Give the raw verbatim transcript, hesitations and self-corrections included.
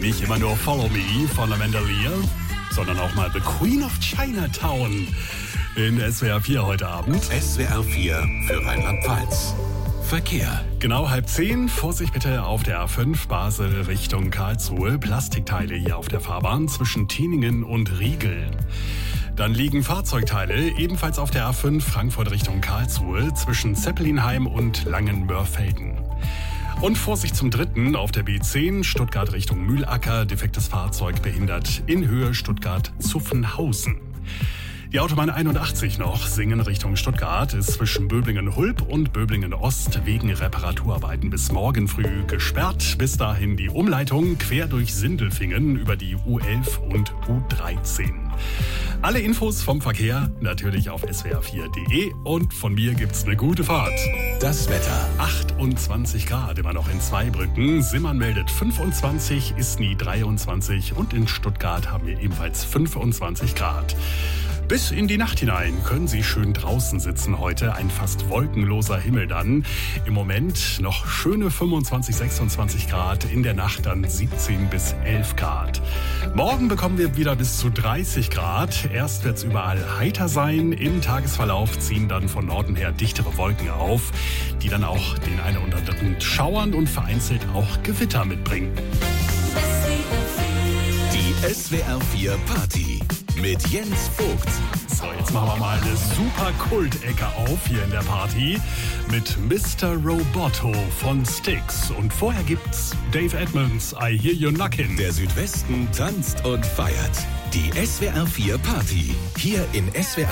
Nicht immer nur Follow Me von Amanda Lear, sondern auch mal The Queen of Chinatown in S W R vier heute Abend. S W R vier für Rheinland-Pfalz. Verkehr. Genau halb zehn. Vorsicht bitte auf der A fünf Basel Richtung Karlsruhe. Plastikteile hier auf der Fahrbahn zwischen Tieningen und Riegel. Dann liegen Fahrzeugteile ebenfalls auf der A fünf Frankfurt Richtung Karlsruhe zwischen Zeppelinheim und Langenmörfelden. Und Vorsicht zum dritten auf der B zehn Stuttgart Richtung Mühlacker. Defektes Fahrzeug behindert in Höhe Stuttgart-Zuffenhausen. Die Autobahn einundachtzig noch, Singen Richtung Stuttgart, ist zwischen Böblingen-Hulp und Böblingen-Ost wegen Reparaturarbeiten bis morgen früh gesperrt. Bis dahin die Umleitung quer durch Sindelfingen über die U elf und U dreizehn. Alle Infos vom Verkehr natürlich auf S W R vier Punkt de und von mir gibt's eine gute Fahrt. Das Wetter. achtundzwanzig Grad immer noch in Zweibrücken. Simmern meldet fünfundzwanzig, Isny dreiundzwanzig und in Stuttgart haben wir ebenfalls fünfundzwanzig Grad. Bis in die Nacht hinein können Sie schön draußen sitzen heute. Ein fast wolkenloser Himmel dann. Im Moment noch schöne fünfundzwanzig, sechsundzwanzig Grad. In der Nacht dann siebzehn bis elf Grad. Morgen bekommen wir wieder bis zu dreißig Grad. Erst wird es überall heiter sein. Im Tagesverlauf ziehen dann von Norden her dichtere Wolken auf, die dann auch den einen oder anderen Schauern und vereinzelt auch Gewitter mitbringen. Die S W R vier Party mit Jens Vogt. So, jetzt machen wir mal eine super Kultecke auf hier in der Party mit Mister Roboto von Styx. Und vorher gibt's Dave Edmunds, I Hear You Knockin'. Der Südwesten tanzt und feiert. Die S W R vier Party. Hier in S W R